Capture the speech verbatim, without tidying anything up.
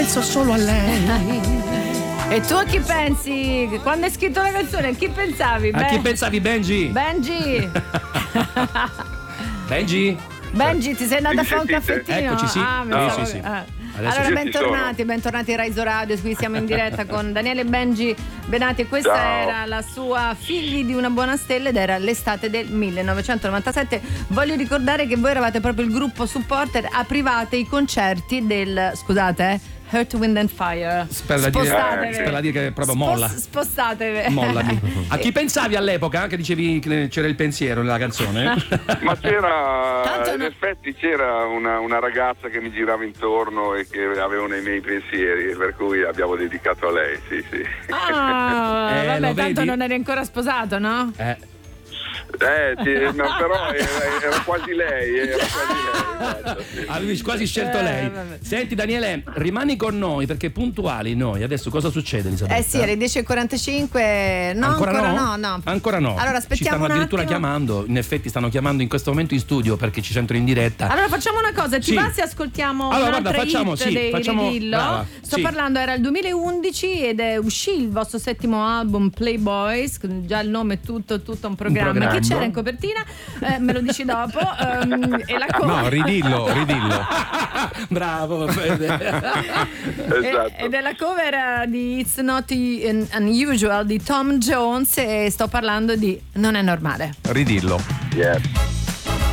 penso solo a lei. E tu a chi pensi? Quando hai scritto la canzone, a chi pensavi? A chi pensavi, Benji? Benji! Benji? Benji, ti sei andata a fare un caffettino? Eccoci, sì. Ah, No. sì, sì, sì. Ah. Adesso allora, ci bentornati, bentornati a Raiso Radio. Qui siamo in diretta con Daniele Benji Benati. Questa Ciao. era la sua Figli di una buona stella ed era l'estate del millenovecentonovantasette. Voglio ricordare che voi eravate proprio il gruppo supporter, aprivate i concerti del, scusate, eh, Earth, Wind and Fire. Per la dire, per la dire che proprio molla. Spos- spostatevi. Mollami. A chi pensavi all'epoca? Che dicevi che c'era il pensiero nella canzone? Ma c'era, Tanto in no- effetti c'era una, una ragazza che mi girava intorno e che aveva i miei pensieri, per cui abbiamo dedicato a lei, sì, sì. Ah, Eh, vabbè, lo tanto vedi? non eri ancora sposato, no? Eh. Eh, sì, no, però era, era quasi lei, era quasi lei. Esatto, sì. Avevi quasi scelto Eh, lei. vabbè. Senti Daniele, rimani con noi perché puntuali noi. Adesso cosa succede, Elisabetta? Eh sì, alle dieci e quarantacinque. No, ancora, ancora no? no, no. Ancora no. Allora Ci aspettiamo stanno un addirittura attimo. chiamando. In effetti stanno chiamando in questo momento in studio perché ci sentono in diretta. Allora facciamo una cosa, ti Sì. va se ascoltiamo Allora, un'altra guarda, facciamo, hit sì, dei facciamo- Redillo? brava, Sto sì. parlando, era il duemilaundici ed è uscì il vostro settimo album Playboys, con già il nome è tutto, tutto un programma. programma. Chi c'era in copertina? Eh, me lo dici dopo. Ehm, e la cover. No, ridillo, ridillo. Bravo Fede. Esatto. Ed è la cover eh, di It's Not Un- Unusual di Tom Jones e sto parlando di Non è normale. Ridillo. Yes.